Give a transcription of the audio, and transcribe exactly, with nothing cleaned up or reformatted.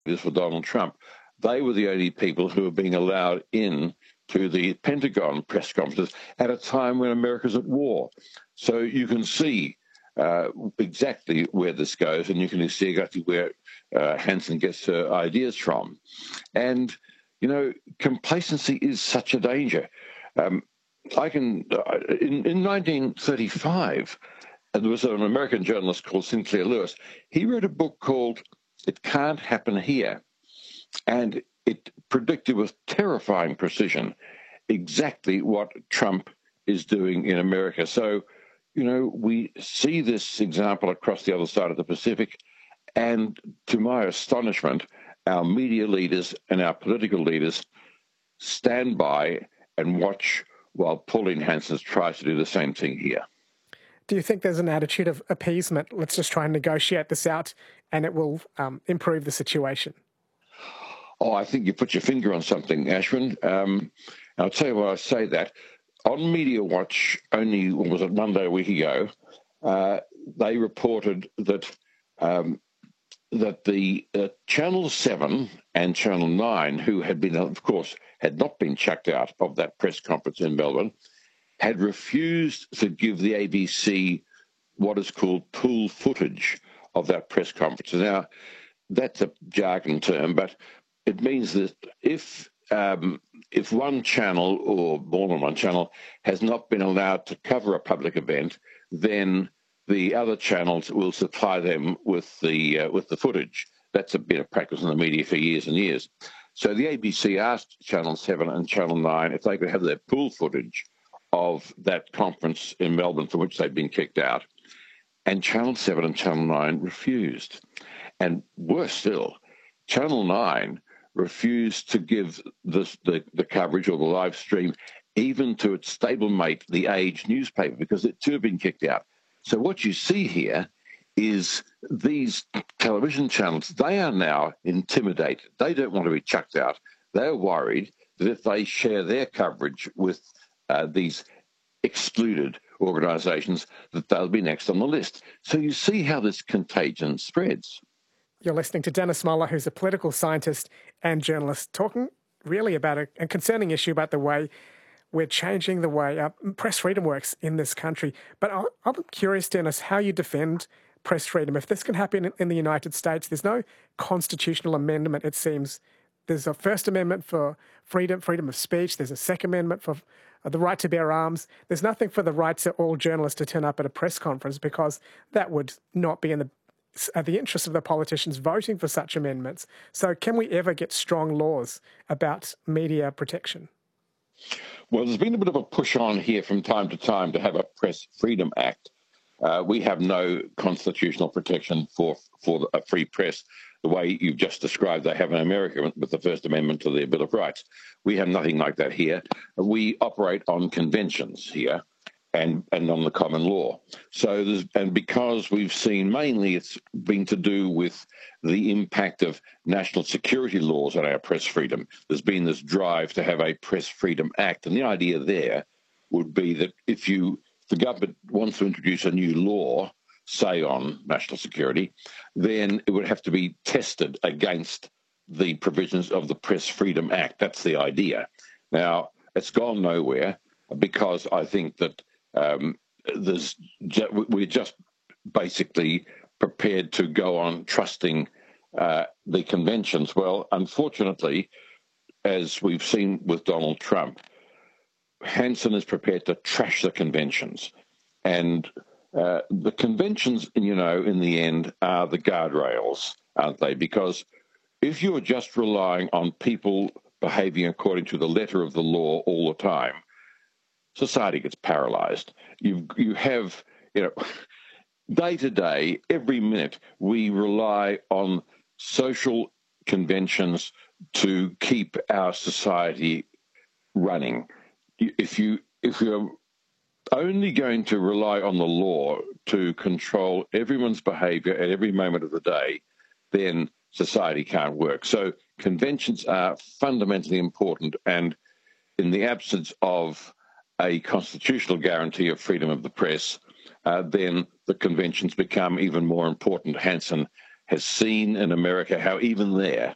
this for Donald Trump. They were the only people who were being allowed in to the Pentagon press conferences at a time when America's at war. So you can see uh, exactly where this goes, and you can see exactly where uh, Hanson gets her ideas from. And, you know, complacency is such a danger. Um, I can, uh, in, in nineteen thirty-five, there was an American journalist called Sinclair Lewis. He wrote a book called It Can't Happen Here. And it predicted with terrifying precision exactly what Trump is doing in America. So, you know, we see this example across the other side of the Pacific. And to my astonishment, our media leaders and our political leaders stand by and watch while Pauline Hanson tries to do the same thing here. Do you think there's an attitude of appeasement? Let's just try and negotiate this out and it will um, improve the situation. Oh, I think you put your finger on something, Ashwin. Um, I'll tell you why I say that. On Media Watch, only, what was it, Monday, a week ago, uh, they reported that um, that the uh, Channel seven and Channel nine, who had been, of course, had not been chucked out of that press conference in Melbourne, had refused to give the A B C what is called pool footage of that press conference. Now, that's a jargon term, but it means that if um, if one channel or more than one channel has not been allowed to cover a public event, then the other channels will supply them with the uh, with the footage. That's a bit of practice in the media for years and years. So the A B C asked Channel seven and Channel nine if they could have their pool footage of that conference in Melbourne for which they'd been kicked out. And Channel seven and Channel nine refused. And worse still, Channel nine refused to give this, the, the coverage or the live stream even to its stablemate, The Age newspaper, because it too had been kicked out. So what you see here is these television channels, they are now intimidated. They don't want to be chucked out. They're worried that if they share their coverage with uh, these excluded organisations, that they'll be next on the list. So you see how this contagion spreads. You're listening to Dennis Moller, who's a political scientist and journalist, talking really about a, a concerning issue about the way we're changing the way uh, press freedom works in this country. But I'm, I'm curious, Dennis, how you defend press freedom. If this can happen in, in the United States, there's no constitutional amendment, it seems. There's a First Amendment for freedom, freedom of speech. There's a Second Amendment for uh, the right to bear arms. There's nothing for the rights of all journalists to turn up at a press conference, because that would not be in the uh, the interest of the politicians voting for such amendments. So can we ever get strong laws about media protection? Well, there's been a bit of a push on here from time to time to have a Press Freedom Act. Uh, we have no constitutional protection for for a free press the way you've just described they have in America with the First Amendment to their Bill of Rights. We have nothing like that here. We operate on conventions here and, and on the common law. So, there's, and because we've seen mainly it's been to do with the impact of national security laws on our press freedom, there's been this drive to have a Press Freedom Act. And the idea there would be that if you the government wants to introduce a new law, say on national security, then it would have to be tested against the provisions of the Press Freedom Act. That's the idea. Now, it's gone nowhere because I think that um, there's we're just basically prepared to go on trusting uh, the conventions. Well, unfortunately, as we've seen with Donald Trump, Hanson is prepared to trash the conventions. And uh, the conventions, you know, in the end are the guardrails, aren't they? Because if you're just relying on people behaving according to the letter of the law all the time, society gets paralyzed. You you have, you know, day to day, every minute, we rely on social conventions to keep our society running. If you if you're only going to rely on the law to control everyone's behavior at every moment of the day, then society can't work. So conventions are fundamentally important, and in the absence of a constitutional guarantee of freedom of the press, uh, then the conventions become even more important. Hanson has seen in America how even there